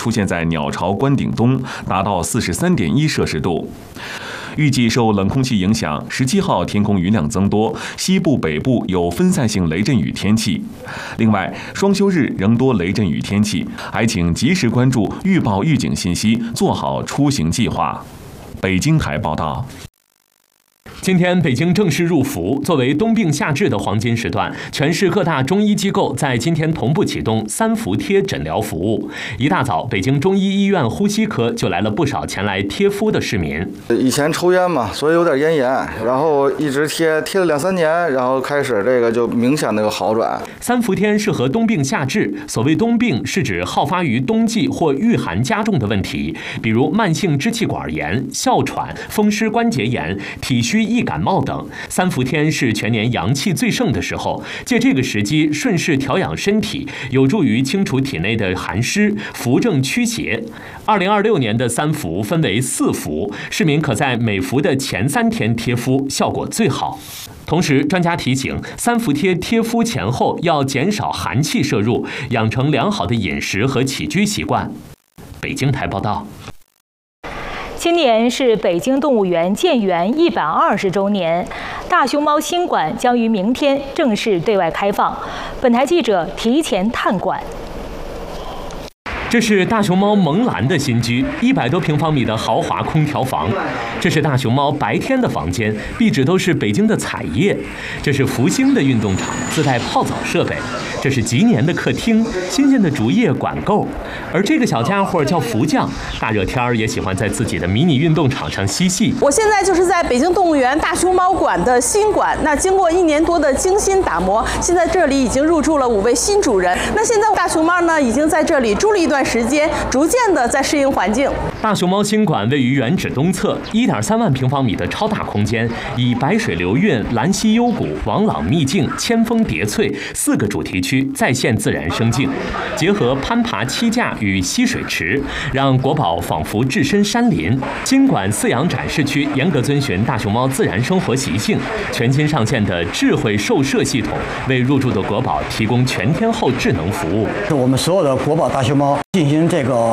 出现在鸟巢关顶东，达到43.1摄氏度。预计受冷空气影响，17号天空云量增多，西部、北部有分散性雷阵雨天气。另外，双休日仍多雷阵雨天气，还请及时关注预报预警信息，做好出行计划。北京台报道。 今天北京正式入伏，作为冬病夏治的黄金时段，全市各大中医机构在今天同步启动3伏贴诊疗服务。一大早，北京中医医院呼吸科就来了不少前来贴敷的市民。 以前抽烟嘛，所以有点咽炎，然后一直贴了2-3年，然后开始这个就明显的有好转。 3伏贴适合冬病夏治。所谓冬病，是指好发于冬季或御寒加重的问题，比如慢性支气管炎、哮喘、风湿关节炎、体虚易感冒等。3伏天是全年阳气最盛的时候，借这个时机顺势调养身体，有助于清除体内的寒湿，扶正驱邪。2026年的3伏分为4伏，市民可在每伏的前3天贴敷，效果最好。同时，专家提醒，3伏贴贴敷前后要减少寒气摄入，养成良好的饮食和起居习惯。北京台报道。 今年是北京动物园建园120周年，大熊猫新馆将于明天正式对外开放。本台记者提前探馆。 这是大熊猫萌兰的新居，100多平方米的豪华空调房。这是大熊猫白天的房间，壁纸都是北京的彩叶。这是福星的运动场，自带泡澡设备。这是吉年的客厅，新鲜的竹叶管够。而这个小家伙叫福将，大热天儿也喜欢在自己的迷你运动场上嬉戏。 我现在就是在北京动物园大熊猫馆的新馆，那经过1年多的精心打磨，现在这里已经入住了5位新主人。那现在大熊猫呢，已经在这里住了一段时间，逐渐的在适应环境。 大熊猫新馆位于原址东侧，1.3万平方米的超大空间，以白水流韵、兰溪幽谷、王朗秘境、千峰叠翠4个主题区再现自然生境，结合攀爬栖架与溪水池，让国宝仿佛置身山林。新馆饲养展示区严格遵循大熊猫自然生活习性，全新上线的智慧兽舍系统为入住的国宝提供全天候智能服务。 是我们所有的国宝大熊猫进行这个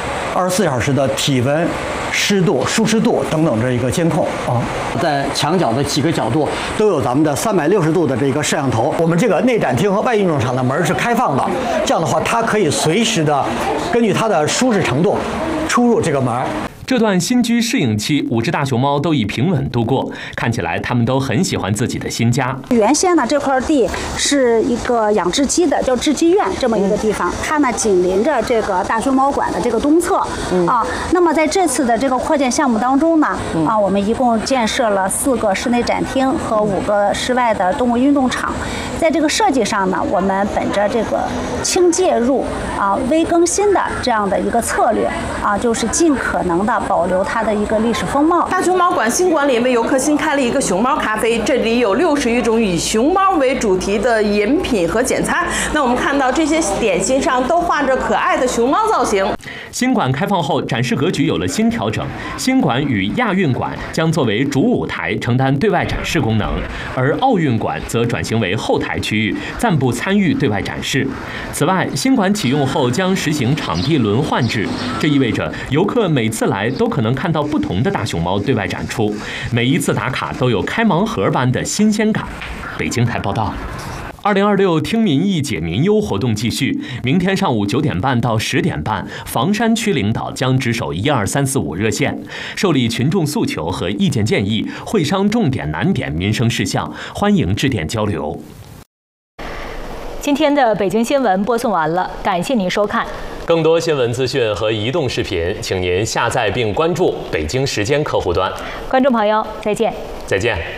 24小时的体温、湿度、舒适度等等这一个监控啊，在墙角的几个角度都有咱们的360度的这个摄像头。我们这个内展厅和外运动场的门是开放的，这样的话它可以随时的根据它的舒适程度出入这个门。 这段新居适应期，5只大熊猫都以平稳度过，看起来它们都很喜欢自己的新家。 原先呢，这块地是一个养雉鸡的，叫雉鸡院这么一个地方，它呢紧邻着这个大熊猫馆的这个东侧啊。那么在这次的这个扩建项目当中呢，我们一共建设了4个室内展厅和5个室外的动物运动场。在这个设计上呢，我们本着这个轻介入微更新的这样的一个策略就是尽可能的保留它的一个历史风貌。 大熊猫馆新馆里为游客新开了一个熊猫咖啡，这里有60余种以熊猫为主题的饮品和简餐。那我们看到这些点心上都画着可爱的熊猫造型。 新馆开放后，展示格局有了新调整。新馆与亚运馆将作为主舞台，承担对外展示功能，而奥运馆则转型为后台区域，暂不参与对外展示。此外，新馆启用后将实行场地轮换制，这意味着游客每次来都可能看到不同的大熊猫对外展出，每一次打卡都有开盲盒般的新鲜感。北京台报道。2026听民意解民忧活动继续，明天上午9点半到10点半，房山区领导将值守12345热线，受理群众诉求和意见建议，会商重点难点民生事项，欢迎致电交流。 今天的北京新闻播送完了，感谢您收看。 更多新闻资讯和移动视频，请您下载并关注北京时间客户端。 观众朋友，再见。 再见。